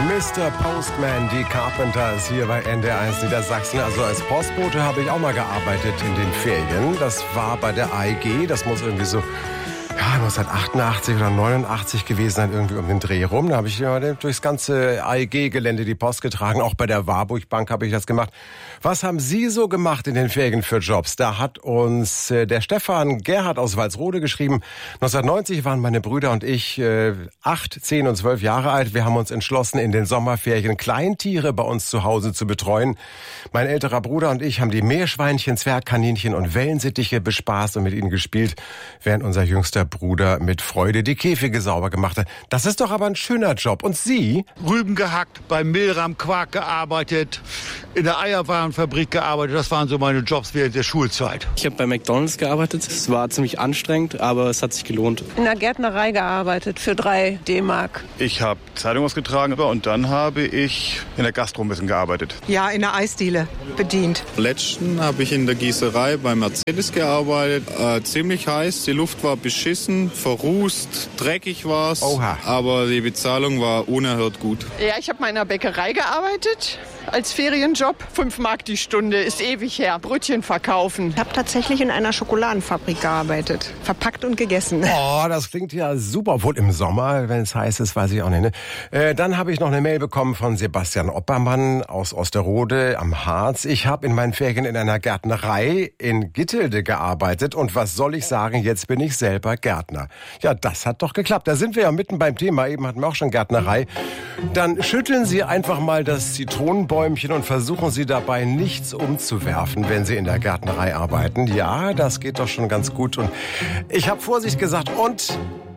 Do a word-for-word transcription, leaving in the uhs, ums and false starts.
Mister Postman, die Carpenters hier bei N D R eins Niedersachsen. Also als Postbote habe ich auch mal gearbeitet in den Ferien. Das war bei der A E G, das muss irgendwie so ja, neunzehnhundertachtundachtzig oder neunundachtzig gewesen sein, irgendwie um den Dreh rum. Da habe ich ja durchs ganze A E G-Gelände die Post getragen. Auch bei der Warburg Bank habe ich das gemacht. Was haben Sie so gemacht in den Ferien für Jobs? Da hat uns äh, der Stefan Gerhard aus Walsrode geschrieben. neunzehnhundertneunzig waren meine Brüder und ich äh, acht, zehn und zwölf Jahre alt. Wir haben uns entschlossen, in den Sommerferien Kleintiere bei uns zu Hause zu betreuen. Mein älterer Bruder und ich haben die Meerschweinchen, Zwergkaninchen und Wellensittiche bespaßt und mit ihnen gespielt, während unser jüngster Bruder mit Freude die Käfige sauber gemacht hat. Das ist doch aber ein schöner Job. Und Sie? Rüben gehackt, beim Milram Quark gearbeitet, in der Eierwarenfabrik gearbeitet. Das waren so meine Jobs während der Schulzeit. Ich habe bei McDonald's gearbeitet. Es war ziemlich anstrengend, aber es hat sich gelohnt. In der Gärtnerei gearbeitet für drei D-Mark. Ich habe Zeitung ausgetragen und dann habe ich in der Gastro ein bisschen gearbeitet. Ja, in der Eisdiele bedient. Letzten habe ich in der Gießerei bei Mercedes gearbeitet. Äh, ziemlich heiß, die Luft war beschissen. Verrußt, dreckig war's, Oha. Aber die Bezahlung war unerhört gut. Ja, ich habe mal in einer Bäckerei gearbeitet als Ferienjob. Fünf Mark die Stunde, ist ewig her. Brötchen verkaufen. Ich habe tatsächlich in einer Schokoladenfabrik gearbeitet. Verpackt und gegessen. Oh, das klingt ja super. Obwohl im Sommer, wenn es heiß ist, weiß ich auch nicht. Ne? Äh, dann habe ich noch eine Mail bekommen von Sebastian Oppermann aus Osterode am Harz. Ich habe in meinen Ferien in einer Gärtnerei in Gittelde gearbeitet. Und was soll ich sagen, jetzt bin ich selber Gärtner. Ja, das hat doch geklappt. Da sind wir ja mitten beim Thema. Eben hatten wir auch schon Gärtnerei. Dann schütteln Sie einfach mal das Zitronenbäumchen und versuchen Sie dabei nichts umzuwerfen, wenn Sie in der Gärtnerei arbeiten. Ja, das geht doch schon ganz gut. Und ich habe Vorsicht gesagt und